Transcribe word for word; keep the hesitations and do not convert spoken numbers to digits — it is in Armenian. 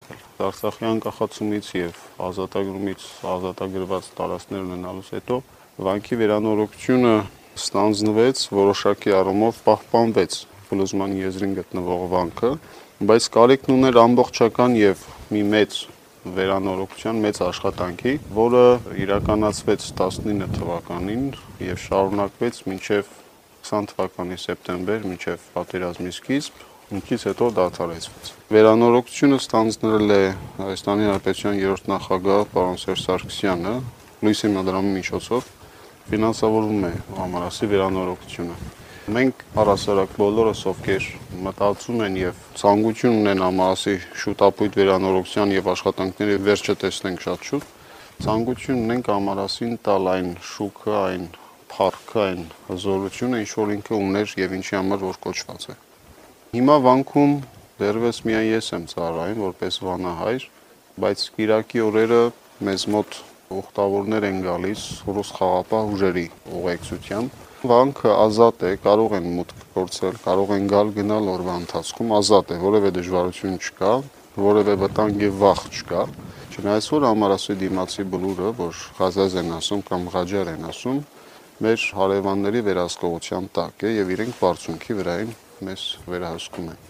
աշխատել։ Արցախի անկախացումից եւ ազատագրումից ազատագրված տարածքներ ունենալուց հետո վանքի վերանորոգությունը ստանձնվեց, որոշակի առումով պահպանվեց փլուզման եզրին գտնվող վանքը, բայց կարիքն ուներ ամբողջական եւ մի մեծ վերանորոգության, մեծ աշխատանքի, որը իրականացվեց տասնինը թվականին եւ շարունակվեց մինչեւ քսան թվականի սեպտեմբեր, մինչեւ պատերազմի սկիզբ, ինչից հետո դադարեցվեց։ Վերանորոգությունը ստանձնել է Հայաստանի Հանրապետության երրորդ նախագահ պարոն Սերժ Սարգսյանը, լույս հիմնադրամի միջոցով ֆինանսավորում է Ամարասի վերանորոգությունը։ Մենք առհասարակ բոլորս, ովքեր մտածում են եւ ցանկություն ունեն Ամարասի շուտապույտ վերանորոգության եւ աշխատանքների վերջը տեսնենք շատ շուտ, ցանկություն ունենք Ամարասին տալ այն շուքը, այն փառքը, այն հզորությունը, ինչ որ ինքը ուներ եւ ինչի համար որ կոչված է։ Հիմա վանքում դեռևս միայն ես եմ ծառայում որպես վանահայր, բայց Կիրակի օրերը մեզ մոտ ուխտավորներ են գալիս ռուս խաղապահ ուժերի ուղեկցությամբ։ Վանքը ազատ է, կարող են մուտք գործել, կարող են գալ գնալ օրվա ընթացքում, ազատ է, որևէ դժվարություն չկա, որևէ վտանգ եւ վախ չկա։ Չնայած որ Ամարասի դիմացի բլուրը, որ Ղազազ են ասում կամ Ղաջար են ասում, մեր հարևանների վերահսկողության տակ է եւ իրենք բարձունքի վրային մեզ վերահսկում են։